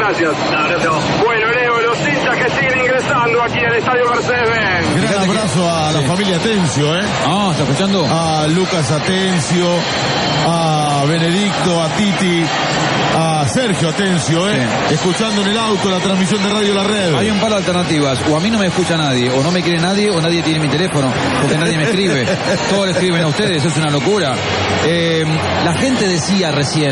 Gracias. Bueno, Leo, los hinchas que siguen ingresando aquí al Estadio Mercedes-Benz. Gran abrazo a la familia Atencio, ¿está escuchando? A Lucas Atencio, a Benedicto, a Titi, a Sergio Atencio, Sí. escuchando en el auto la transmisión de Radio La Red. Hay un par de alternativas, o a mí no me escucha nadie, o no me quiere nadie, o nadie tiene mi teléfono, porque nadie me escribe. Todos le escriben a ustedes, es una locura. La gente decía recién,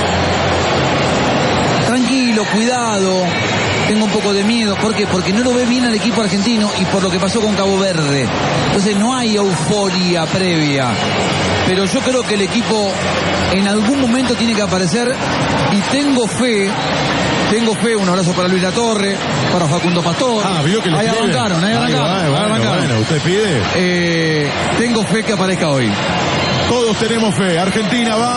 tranquilo, cuidado, tengo un poco de miedo. ¿Por qué? Porque no lo ve bien al equipo argentino y por lo que pasó con Cabo Verde. Entonces no hay euforia previa. Pero yo creo que el equipo en algún momento tiene que aparecer y tengo fe, un abrazo para Luis Latorre, para Facundo Pastor. Vio que ahí arrancaron. Bueno, usted pide. Tengo fe que aparezca hoy. Todos tenemos fe. Argentina va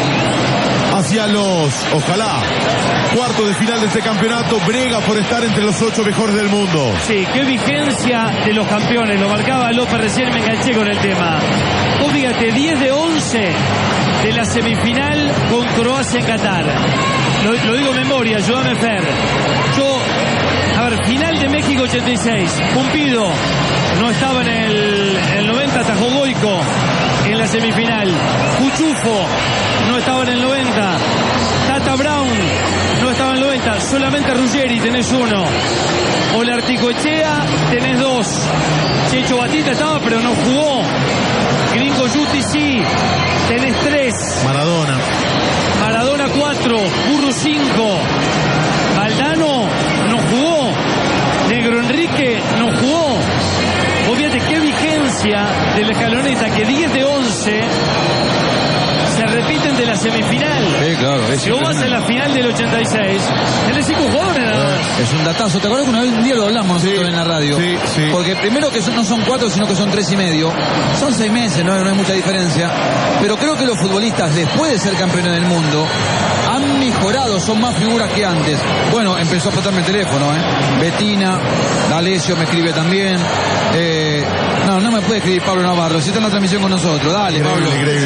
hacia los, ojalá, cuartos de final de este campeonato. Brega por estar entre los 8 mejores del mundo. Sí, qué vigencia de los campeones. Lo marcaba López recién, me enganché con el tema. Vos fíjate, 10 de 11 de la semifinal con Croacia en Qatar. Lo digo en memoria, ayúdame Fer. Final de México 86. Pumpido no estaba en el 90, atajó Goico en la semifinal. Cuchufo no estaba en el 90. Tata Brown no estaba en el 90. Solamente Ruggeri tenés uno. Olarticoechea tenés 2. Checho Batista estaba pero no jugó. Gringo Yuti sí. Tenés 3. Maradona 4. Burru 5. Valdano no jugó. Negro Enrique no jugó. Vos fíjate qué vigencia de la escaloneta, que 10 de 11 se repiten de la semifinal. Sí, claro. Si vos vas a la final del 86, tenés 5 jugadores nada más. Es un datazo. ¿Te acuerdas que un día lo hablamos nosotros en la radio? Sí. Porque primero que no son 4, sino que son 3 y medio. Son 6 meses, no hay mucha diferencia. Pero creo que los futbolistas, después de ser campeones del mundo, han mejorado, son más figuras que antes. Bueno, empezó a flotarme el teléfono, Betina, D'Alessio me escribe también. No me puede escribir Pablo Navarro, si está en la transmisión con nosotros. Dale, Pablo.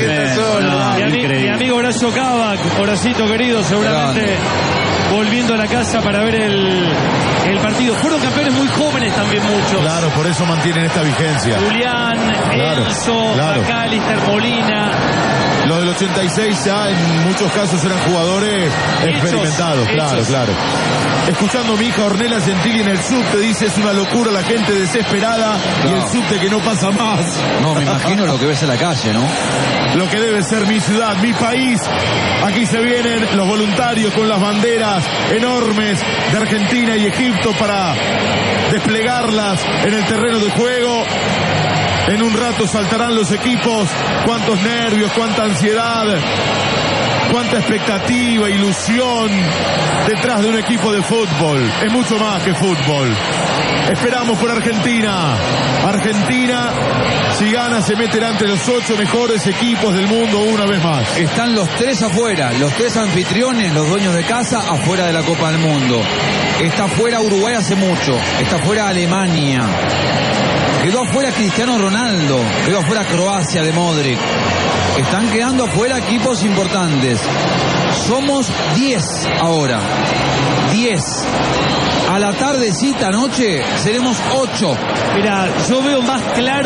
Mi amigo Horacio Cava, Horacito querido, seguramente volviendo a la casa para ver el partido. Fueron campeones muy jóvenes también muchos. Claro, por eso mantienen esta vigencia. Julián, Enzo, Macalister, Molina. Los del 86 ya en muchos casos eran jugadores experimentados. Claro. Escuchando a mi hija Ornella Gentili en el subte, dice: es una locura la gente desesperada y el subte que no pasa más. No, me imagino lo que ves en la calle, ¿no? Lo que debe ser mi ciudad, mi país. Aquí se vienen los voluntarios con las banderas enormes de Argentina y Egipto para desplegarlas en el terreno de juego. En un rato saltarán los equipos. Cuántos nervios, cuánta ansiedad, cuánta expectativa, ilusión detrás de un equipo de fútbol. Es mucho más que fútbol. Esperamos por Argentina. Argentina, si gana, se meterá entre los 8 mejores equipos del mundo una vez más. Están los 3 afuera, los 3 anfitriones, los dueños de casa, afuera de la Copa del Mundo. Está afuera Uruguay hace mucho. Está afuera Alemania. Quedó afuera Cristiano Ronaldo. Quedó afuera Croacia de Modric. Están quedando afuera equipos importantes. Somos 10 ahora. 10. A la tardecita, noche, seremos 8. Mira, yo veo más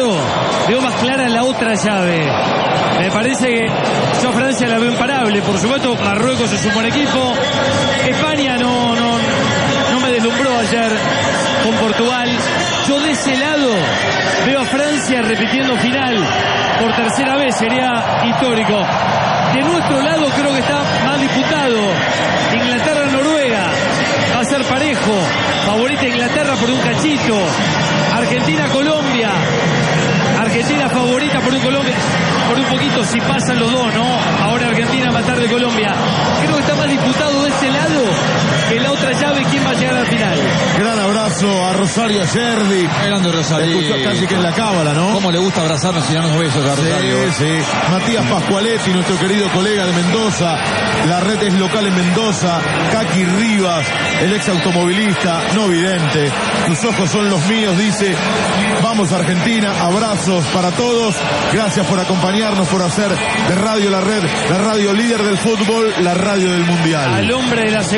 clara la otra llave. Me parece que yo a Francia la veo imparable. Por supuesto, Marruecos es un buen equipo. España no me deslumbró ayer con Portugal. Yo de ese lado veo a Francia repitiendo final por tercera vez, sería histórico. De nuestro lado creo que está más disputado. Inglaterra-Noruega va a ser parejo. Favorita Inglaterra por un cachito. Argentina-Colombia. Argentina favorita por un poquito si pasan los dos, ¿no? Ahora Argentina va a matar de Colombia. Creo que está más disputado de este lado que en la otra llave quién va a llegar al final. Gran abrazo a Rosario Ayerdi. Grande Rosario. Casi que en la cábala, ¿no? ¿Cómo le gusta abrazarnos y darnos besos a Rosario? Sí. Matías Pascualetti, nuestro querido colega de Mendoza. La red es local en Mendoza. Kaki Rivas, el ex automovilista, no vidente. Tus ojos son los míos, dice. Vamos Argentina, abrazos para todos. Gracias por acompañarnos, por hacer de Radio La Red la radio líder del fútbol, la radio del mundial. Al hombre de la